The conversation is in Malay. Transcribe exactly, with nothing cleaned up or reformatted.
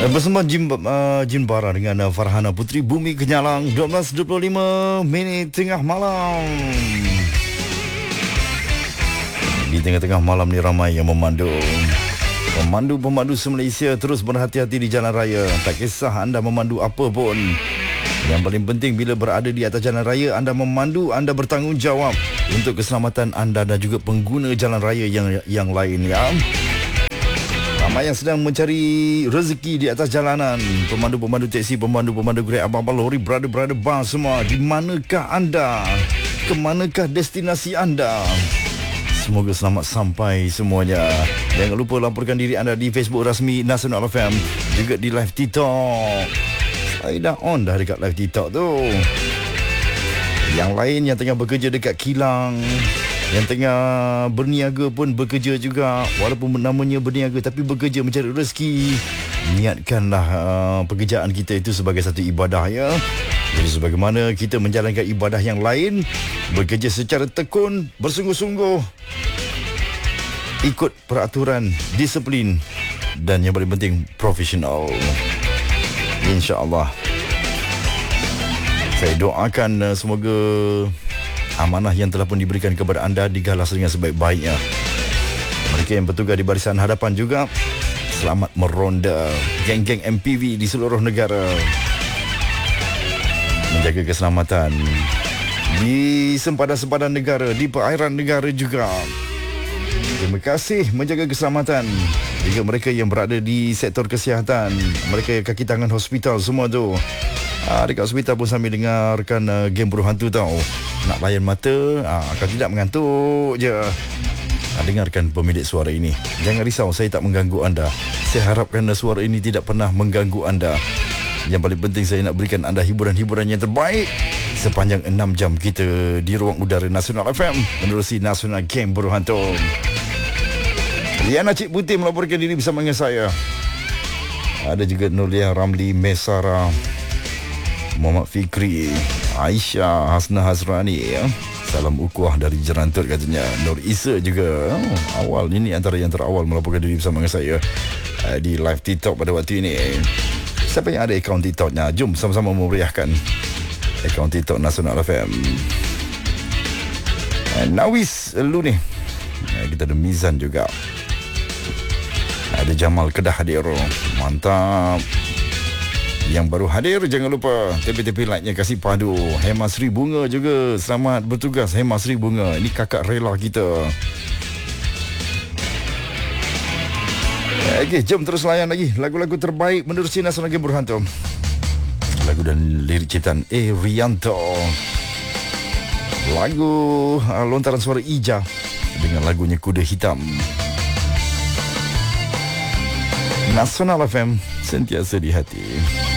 Bersama Jim, uh, Jim Bara dengan uh, Farhana Putri Bumi Kenyalang. Dua belas dua puluh lima minit tengah malam. Di tengah-tengah malam ni ramai yang memandu. Pemandu-pemandu se-Malaysia terus berhati-hati di jalan raya. Tak kisah anda memandu apa pun, yang paling penting bila berada di atas jalan raya, anda memandu, anda bertanggungjawab untuk keselamatan anda dan juga pengguna jalan raya yang yang lain, ya. Ramai yang sedang mencari rezeki di atas jalanan. Pemandu-pemandu teksi, pemandu-pemandu Grab, abang-abang lori, brother-brother bus semua. Di manakah anda? Ke manakah destinasi anda? Semoga selamat sampai semuanya. Jangan lupa laporkan diri anda di Facebook rasmi Nasional F M, juga di live TikTok. Saya dah on dah dekat live TikTok tu. Yang lain yang tengah bekerja dekat kilang, yang tengah berniaga pun bekerja juga. Walaupun namanya berniaga tapi bekerja mencari rezeki. Niatkanlah uh, pekerjaan kita itu sebagai satu ibadah, ya. Jadi sebagaimana kita menjalankan ibadah yang lain, bekerja secara tekun, bersungguh-sungguh, ikut peraturan, disiplin, dan yang paling penting profesional. InsyaAllah. Saya doakan uh, semoga amanah yang telah pun diberikan kepada anda digalas dengan sebaik-baiknya. Mereka yang bertugas di barisan hadapan juga, selamat meronda. Geng-geng M P V di seluruh negara, menjaga keselamatan di sempadan-sempadan negara, di perairan negara juga. Terima kasih menjaga keselamatan juga mereka yang berada di sektor kesihatan, mereka yang kaki tangan hospital semua tu. Ah, dekat hospital pun sambil dengarkan uh, game buruh hantu tau. Nak layan mata, ah, kalau tidak mengantuk je. Ah, dengarkan pemilik suara ini. Jangan risau, saya tak mengganggu anda. Saya harapkan suara ini tidak pernah mengganggu anda. Yang paling penting saya nak berikan anda hiburan-hiburan yang terbaik sepanjang enam jam kita di ruang udara Nasional F M menerusi Nasional Game Buruh Hantu. Liana Cik Putih melaporkan diri bersama dengan saya. Ada juga Nuria Ramli Mesara, Muhammad Fikri, Aisyah Hasna Hasrani, ya. Salam ukuah dari Jerantut katanya. Nur Isa juga, oh, awal ini antara yang terawal melaporkan diri bersama dengan saya uh, di live TikTok pada waktu ini. Siapa yang ada akaun TikToknya? Jom sama-sama memeriahkan akaun TikTok Nasional F M. uh, Nawis lu ni, uh, kita ada Mizan juga, ada Jamal Kedah hadir. Mantap. Yang baru hadir, jangan lupa tepi-tepi like-nya kasih padu. Hema Sri Bunga juga, selamat bertugas Hema Sri Bunga. Ini kakak rela kita. Okey, jom terus layan lagi lagu-lagu terbaik menerusi Nasional Game Buruh Hantu. Lagu dan lirik ciptaan A. Rianto. Lagu uh, lontaran suara Ija dengan lagunya Kuda Hitam. Nasional F M, sentiasa di hati.